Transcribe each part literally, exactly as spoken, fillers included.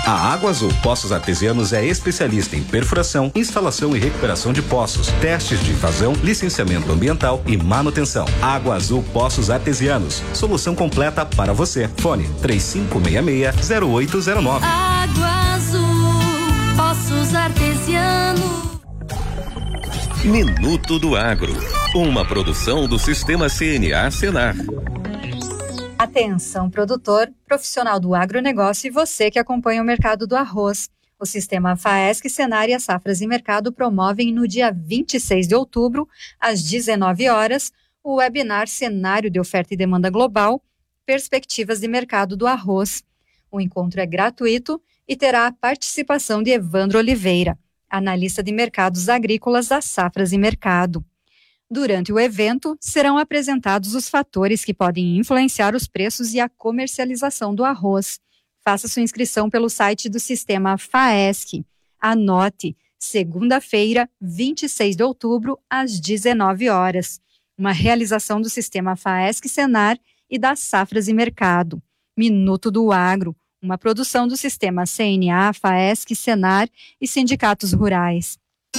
A Água Azul Poços Artesianos é especialista em perfuração, instalação e recuperação de poços, testes de vazão, licenciamento ambiental e manutenção. Água Azul Poços Artesianos, solução completa para você. Fone três cinco seis seis, zero oito zero nove. Água Azul Poços Artesianos. Minuto do Agro, uma produção do Sistema C N A Senar. Atenção, produtor, profissional do agronegócio e você que acompanha o mercado do arroz. O Sistema FAESC, Senar e a Safras e Mercado promovem no dia vinte e seis de outubro, às dezenove horas, o webinar Cenário de Oferta e Demanda Global, Perspectivas de Mercado do Arroz. O encontro é gratuito e terá a participação de Evandro Oliveira, analista de mercados agrícolas da Safras e Mercado. Durante o evento, serão apresentados os fatores que podem influenciar os preços e a comercialização do arroz. Faça sua inscrição pelo site do Sistema FAESC. Anote, segunda-feira, vinte e seis de outubro, às dezenove horas. Uma realização do Sistema FAESC Senar e das Safras e Mercado. Minuto do Agro, uma produção do Sistema C N A, FAESC, Senar e sindicatos rurais.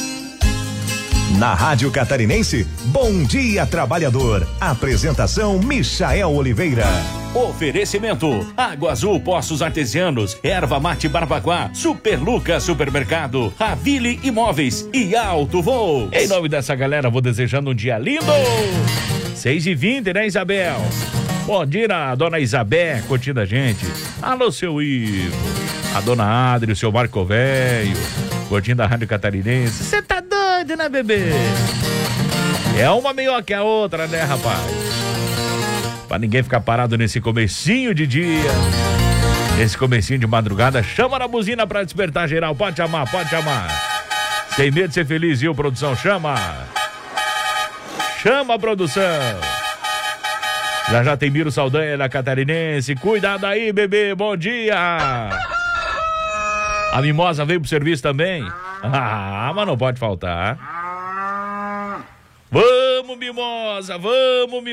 Na Rádio Catarinense, Bom Dia Trabalhador. Apresentação Michael Oliveira. Oferecimento: Água Azul Poços Artesianos, Erva Mate Barbacoa, Super Lucas Supermercado, Ravile Imóveis e Alto Voo. Em nome dessa galera, vou desejando um dia lindo. seis e vinte, né, Isabel? Bom dia, a dona Isabel, curtindo a gente. Alô, seu Ivo. A dona Adri, o seu Marco Velho, curtindo a Rádio Catarinense. Você tá doido, né, bebê? É uma melhor que a outra, né, rapaz? Pra ninguém ficar parado nesse comecinho de dia, nesse comecinho de madrugada, chama na buzina pra despertar geral. Pode chamar, pode chamar. Sem medo de ser feliz, viu, produção? Chama. Chama a produção. Já já tem Miro Saldanha da Catarinense. Cuidado aí, bebê. Bom dia. A Mimosa veio pro serviço também? Ah, mas não pode faltar. Vamos, Mimosa, vamos, Mimosa.